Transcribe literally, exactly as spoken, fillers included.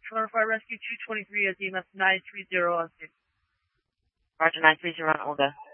Clarify Rescue two twenty-three as E M S nine three zero on scene. Roger, nine three zero on Olga.